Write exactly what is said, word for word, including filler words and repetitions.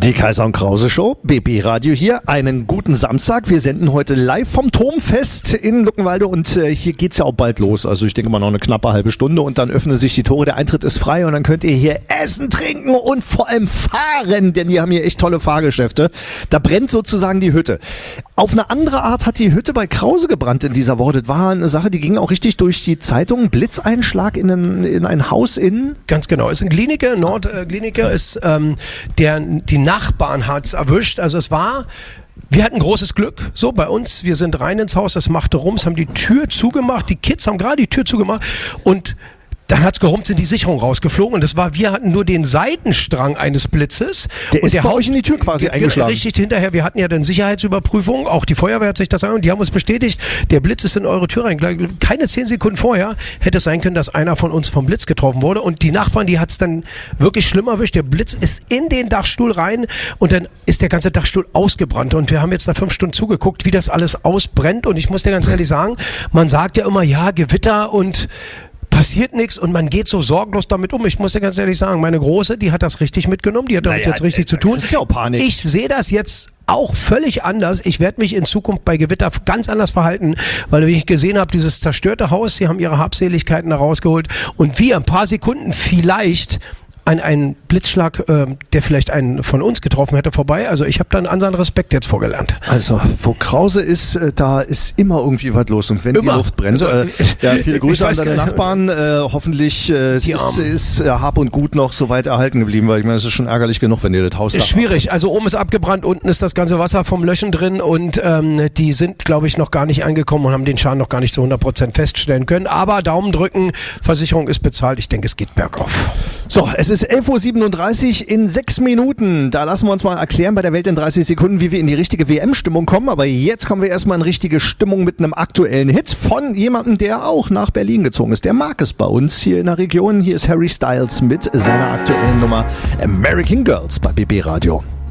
Die Kaiser und Krause Show, B B Radio hier. Einen guten Samstag. Wir senden heute live vom Turmfest in Luckenwalde und äh, hier geht's ja auch bald los. Also ich denke mal noch eine knappe halbe Stunde und dann öffnen sich die Tore. Der Eintritt ist frei und dann könnt ihr hier essen, trinken und vor allem fahren, denn die haben hier echt tolle Fahrgeschäfte. Da brennt sozusagen die Hütte. Auf eine andere Art hat die Hütte bei Krause gebrannt in dieser Woche. Das war eine Sache, die ging auch richtig durch die Zeitung. Blitzeinschlag in ein, in ein Haus in... Ganz genau. Es ist ein Kliniker, Nordkliniker ist ähm, der die Nachbarn hat's erwischt. Also es war, wir hatten großes Glück, so bei uns, wir sind rein ins Haus, das machte rum, es haben die Tür zugemacht, die Kids haben gerade die Tür zugemacht und dann hat's gerummt, sind die Sicherung rausgeflogen und das war, wir hatten nur den Seitenstrang eines Blitzes. Der und ist der bei Haus, euch in die Tür quasi eingeschlagen. Richtig hinterher, wir hatten ja dann Sicherheitsüberprüfung, auch die Feuerwehr hat sich das an und die haben uns bestätigt, der Blitz ist in eure Tür rein. Keine zehn Sekunden vorher hätte es sein können, dass einer von uns vom Blitz getroffen wurde und die Nachbarn, die hat's dann wirklich schlimm erwischt. Der Blitz ist in den Dachstuhl rein und dann ist der ganze Dachstuhl ausgebrannt und wir haben jetzt da fünf Stunden zugeguckt, wie das alles ausbrennt und ich muss dir ganz ehrlich sagen, man sagt ja immer, ja, Gewitter und passiert nichts und man geht so sorglos damit um. Ich muss dir ganz ehrlich sagen, meine Große, die hat das richtig mitgenommen, die hat damit naja, jetzt richtig äh, zu tun. Das ist ja auch Panik. Ich sehe das jetzt auch völlig anders. Ich werde mich in Zukunft bei Gewitter ganz anders verhalten, weil wie ich gesehen habe, dieses zerstörte Haus, sie haben ihre Habseligkeiten da rausgeholt und wir ein paar Sekunden vielleicht an einen Blitzschlag, äh, der vielleicht einen von uns getroffen hätte, vorbei. Also ich habe da einen anderen Respekt jetzt vorgelernt. Also wo Krause ist, äh, da ist immer irgendwie was los. Und wenn immer. Die Luft brennt, also, äh, ja, viele Grüße an deine Nachbarn. Äh, hoffentlich äh, ist, ist äh, Hab und Gut noch so weit erhalten geblieben, weil ich meine, es ist schon ärgerlich genug, wenn ihr das Haus... Ist schwierig. Also oben ist abgebrannt, unten ist das ganze Wasser vom Löschen drin und ähm, die sind, glaube ich, noch gar nicht angekommen und haben den Schaden noch gar nicht zu hundert Prozent feststellen können. Aber Daumen drücken, Versicherung ist bezahlt. Ich denke, es geht bergauf. So, es ist elf Uhr siebenunddreißig in sechs Minuten. Da lassen wir uns mal erklären bei der Welt in dreißig Sekunden, wie wir in die richtige W M-Stimmung kommen. Aber jetzt kommen wir erstmal in richtige Stimmung mit einem aktuellen Hit von jemandem, der auch nach Berlin gezogen ist. Der mag es bei uns hier in der Region. Hier ist Harry Styles mit seiner aktuellen Nummer American Girls bei B B Radio.